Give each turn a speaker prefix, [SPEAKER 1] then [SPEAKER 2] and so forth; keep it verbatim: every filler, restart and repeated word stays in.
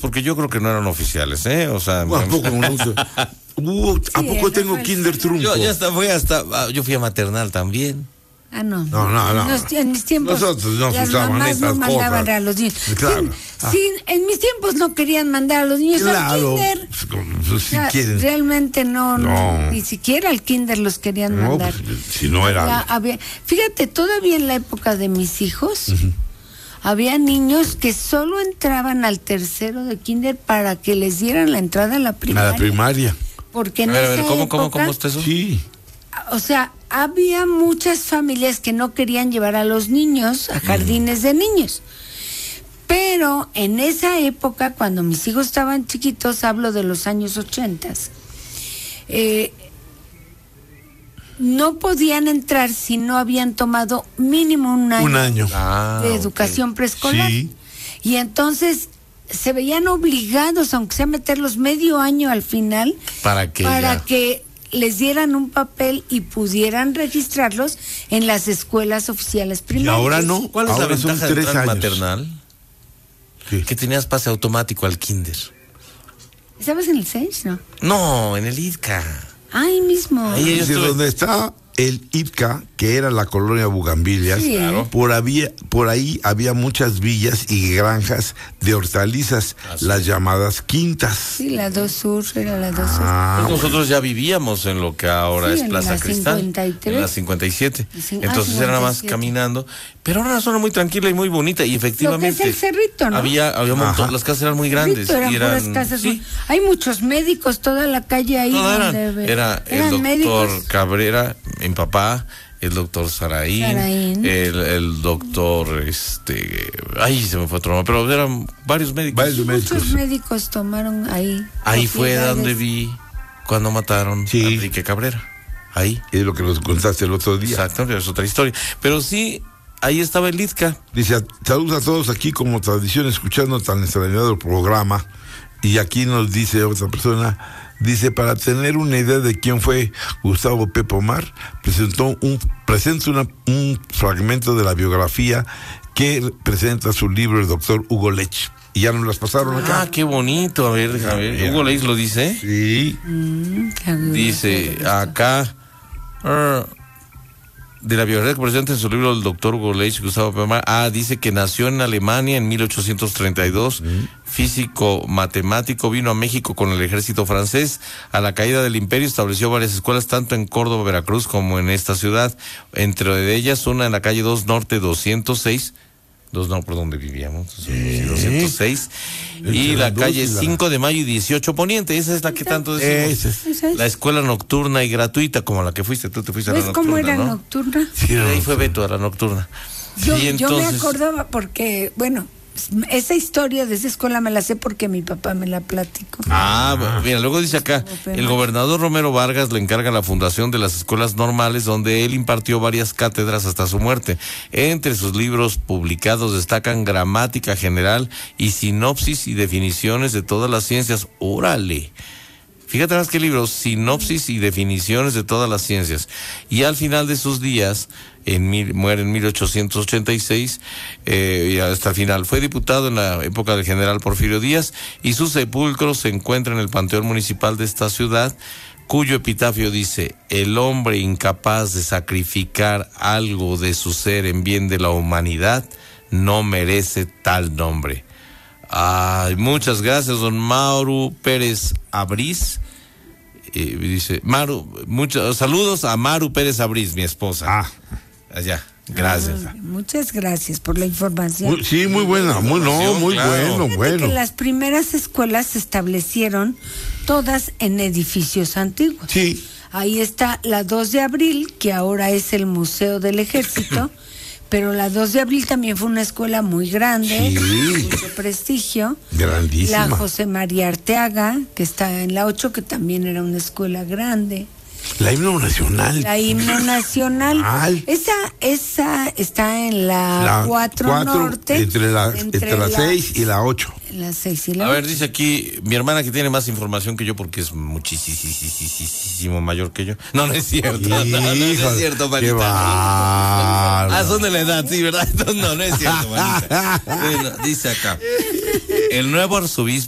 [SPEAKER 1] porque yo creo que no eran oficiales, ¿eh? O sea,
[SPEAKER 2] bueno, ¿a poco, no sé. uh, ¿A
[SPEAKER 3] Sí,
[SPEAKER 2] poco tengo
[SPEAKER 3] fue
[SPEAKER 2] kinder trunco?
[SPEAKER 1] yo ya hasta fui hasta, yo fui a maternal también.
[SPEAKER 3] Ah, no.
[SPEAKER 2] No, no, no.
[SPEAKER 3] Nos- en mis tiempos,
[SPEAKER 2] Nosotros no
[SPEAKER 3] las
[SPEAKER 2] usaban
[SPEAKER 3] mamás
[SPEAKER 2] esas
[SPEAKER 3] no mandaban
[SPEAKER 2] cosas.
[SPEAKER 3] a los niños.
[SPEAKER 2] Claro.
[SPEAKER 3] Sin-
[SPEAKER 2] Ah.
[SPEAKER 3] sin- en mis tiempos no querían mandar a los niños
[SPEAKER 2] Claro.
[SPEAKER 3] al kinder.
[SPEAKER 2] Pues, como, pues, si
[SPEAKER 3] O sea,
[SPEAKER 2] quieren.
[SPEAKER 3] realmente no, no,
[SPEAKER 2] No.
[SPEAKER 3] ni siquiera al kinder los querían
[SPEAKER 2] No,
[SPEAKER 3] mandar.
[SPEAKER 2] pues, si no era.
[SPEAKER 3] Había- había- fíjate, todavía en la época de mis hijos, uh-huh. había niños que solo entraban al tercero de kinder para que les dieran la entrada a la primaria.
[SPEAKER 2] A la primaria.
[SPEAKER 3] Porque en
[SPEAKER 1] A ver, a
[SPEAKER 3] esa
[SPEAKER 1] ver, ¿cómo,
[SPEAKER 3] época,
[SPEAKER 1] cómo, cómo está eso?
[SPEAKER 2] Sí.
[SPEAKER 3] o sea, había muchas familias que no querían llevar a los niños a jardines de niños. Pero en esa época, cuando mis hijos estaban chiquitos, hablo de los años ochentas, eh, no podían entrar si no habían tomado mínimo un año,
[SPEAKER 2] Un año.
[SPEAKER 1] Ah,
[SPEAKER 3] de
[SPEAKER 1] ok.
[SPEAKER 3] educación preescolar.
[SPEAKER 2] Sí.
[SPEAKER 3] Y entonces se veían obligados, aunque sea meterlos medio año al final,
[SPEAKER 1] Para que
[SPEAKER 3] para
[SPEAKER 1] ya-
[SPEAKER 3] que les dieran un papel y pudieran registrarlos en las escuelas oficiales
[SPEAKER 2] Y
[SPEAKER 3] primarias.
[SPEAKER 2] ahora no.
[SPEAKER 1] ¿Cuál es la
[SPEAKER 2] ahora son
[SPEAKER 1] ventaja de
[SPEAKER 2] tres
[SPEAKER 1] entrar
[SPEAKER 2] años.
[SPEAKER 1] maternal?
[SPEAKER 2] ¿Qué?
[SPEAKER 1] Que tenías pase automático al kinder.
[SPEAKER 3] ¿Sabes en el seis? No.
[SPEAKER 1] No, en el I D C A.
[SPEAKER 3] Ahí mismo.
[SPEAKER 1] Ahí ellos
[SPEAKER 2] Dice,
[SPEAKER 1] tuve-
[SPEAKER 2] donde está el I P C A, que era la colonia Bugambilias,
[SPEAKER 3] Sí. Claro.
[SPEAKER 2] por, había, por ahí había muchas villas y granjas de hortalizas,
[SPEAKER 1] Así
[SPEAKER 2] las
[SPEAKER 1] es.
[SPEAKER 2] llamadas quintas.
[SPEAKER 3] Sí, la dos Sur, era la dos Sur.
[SPEAKER 2] Ah,
[SPEAKER 1] Pues nosotros ya vivíamos en lo que ahora
[SPEAKER 3] Sí,
[SPEAKER 1] es
[SPEAKER 3] en
[SPEAKER 1] Plaza
[SPEAKER 3] la
[SPEAKER 1] Cristal,
[SPEAKER 3] cincuenta y tres.
[SPEAKER 1] en la cincuenta y siete.
[SPEAKER 3] Sí, ah,
[SPEAKER 1] Entonces era nada más
[SPEAKER 3] cincuenta y siete.
[SPEAKER 1] caminando, pero era una zona muy tranquila y muy bonita y efectivamente
[SPEAKER 3] Lo que es el Cerrito, ¿no?
[SPEAKER 1] había había un montón,
[SPEAKER 2] Ajá.
[SPEAKER 1] las casas eran muy grandes
[SPEAKER 3] Cerrito, eran
[SPEAKER 1] y eran
[SPEAKER 3] puras casas.
[SPEAKER 1] sí,
[SPEAKER 3] Hay muchos médicos, toda la calle ahí.
[SPEAKER 1] todas eran.
[SPEAKER 3] donde-
[SPEAKER 1] Era el
[SPEAKER 3] eran
[SPEAKER 1] doctor
[SPEAKER 3] médicos.
[SPEAKER 1] Cabrera, mi papá, el doctor Saraín,
[SPEAKER 3] Saraín.
[SPEAKER 1] El, el doctor este, ay se me fue otro nombre, pero eran varios médicos.
[SPEAKER 2] Varios
[SPEAKER 3] Muchos
[SPEAKER 2] médicos.
[SPEAKER 3] médicos tomaron ahí.
[SPEAKER 1] Ahí fue
[SPEAKER 3] propiedades.
[SPEAKER 1] donde vi cuando mataron
[SPEAKER 2] Sí.
[SPEAKER 1] a Enrique Cabrera. Ahí.
[SPEAKER 2] Es lo que nos contaste el otro día.
[SPEAKER 1] Exacto, es otra historia. Pero sí, ahí estaba el I D C A.
[SPEAKER 2] Dice, saludos a todos aquí como tradición, escuchando tan extraordinario programa. Y aquí nos dice otra persona, dice, para tener una idea de quién fue Gustavo Pepo Omar, presentó un, presenta una- un fragmento de la biografía que presenta su libro el doctor Hugo Lech. Y ya nos las pasaron acá.
[SPEAKER 1] Ah, qué bonito. A ver, déjame ver.
[SPEAKER 2] Ya.
[SPEAKER 1] Hugo Leis lo dice.
[SPEAKER 2] Sí.
[SPEAKER 3] Mm,
[SPEAKER 1] Dice acá. ah, de la biografía que presenta en su libro el doctor Hugo Leich, Gustavo Pepo Omar. Ah, dice que nació en Alemania en mil ochocientos treinta y dos, físico matemático, vino a México con el ejército francés. A la caída del imperio estableció varias escuelas tanto en Córdoba, Veracruz como en esta ciudad, entre ellas una en la calle dos Norte doscientos seis, dos no por donde vivíamos, doscientos seis, y
[SPEAKER 2] Entre
[SPEAKER 1] la
[SPEAKER 2] las dos
[SPEAKER 1] calle
[SPEAKER 2] y la-
[SPEAKER 1] cinco de mayo y dieciocho Poniente. Esa es la que tanto decimos.
[SPEAKER 2] Esa es.
[SPEAKER 3] Esa es.
[SPEAKER 1] La escuela nocturna y gratuita, como la que fuiste, tú te fuiste a la
[SPEAKER 3] ¿Ves
[SPEAKER 1] nocturna,
[SPEAKER 3] cómo era
[SPEAKER 1] ¿no?
[SPEAKER 3] nocturna?
[SPEAKER 2] Sí,
[SPEAKER 1] Ahí fue Beto a la nocturna.
[SPEAKER 3] Yo,
[SPEAKER 1] Y
[SPEAKER 3] yo me
[SPEAKER 1] entonces-
[SPEAKER 3] acordaba porque, bueno, esa historia de esa escuela me la sé porque mi papá me la platicó.
[SPEAKER 1] Ah, bueno, mira, luego dice acá, el gobernador Romero Vargas le encarga la fundación de las escuelas normales, donde él impartió varias cátedras hasta su muerte. Entre sus libros publicados destacan Gramática General y Sinopsis y Definiciones de todas las ciencias. ¡Órale! Fíjate más que libros, Sinopsis y Definiciones de todas las ciencias. Y al final de sus días, en mil, muere en mil ochocientos ochenta y seis, eh, y hasta el final. Fue diputado en la época del general Porfirio Díaz y su sepulcro se encuentra en el Panteón Municipal de esta ciudad, cuyo epitafio dice: el hombre incapaz de sacrificar algo de su ser en bien de la humanidad no merece tal nombre. Ay, muchas gracias, don Mauro Pérez Abriz. Eh, dice, Maru, muchos saludos a Maru Pérez Abriz, mi esposa.
[SPEAKER 2] Ah.
[SPEAKER 1] Allá, gracias.
[SPEAKER 3] Ah, muchas gracias por la información.
[SPEAKER 2] Muy- sí, muy buena, muy, no, muy
[SPEAKER 1] Claro.
[SPEAKER 2] bueno,
[SPEAKER 3] Fíjate
[SPEAKER 2] bueno.
[SPEAKER 3] que las primeras escuelas se establecieron todas en edificios antiguos.
[SPEAKER 2] Sí.
[SPEAKER 3] Ahí está la dos de abril, que ahora es el Museo del Ejército, pero la dos de abril también fue una escuela muy grande,
[SPEAKER 2] Sí.
[SPEAKER 3] con mucho prestigio.
[SPEAKER 2] Grandísima.
[SPEAKER 3] La José María Arteaga, que está en la ocho, que también era una escuela grande.
[SPEAKER 2] La himno nacional.
[SPEAKER 3] La himno nacional.
[SPEAKER 2] Ay.
[SPEAKER 3] Esa, esa está en la
[SPEAKER 2] La
[SPEAKER 3] cuatro
[SPEAKER 2] cuatro,
[SPEAKER 3] norte.
[SPEAKER 2] Entre la, entre la seis y la ocho.
[SPEAKER 3] La seis y la
[SPEAKER 1] A ver,
[SPEAKER 3] ocho.
[SPEAKER 1] dice aquí, mi hermana que tiene más información que yo porque es muchísimo mayor que yo. No, no es cierto. No, no, no es
[SPEAKER 2] Híjole,
[SPEAKER 1] cierto,
[SPEAKER 2] qué
[SPEAKER 1] manita.
[SPEAKER 2] bárbaro.
[SPEAKER 1] Ah, son de la edad, sí, ¿verdad? No, no, no es cierto, manita. Bueno, dice acá, el nuevo arzobispo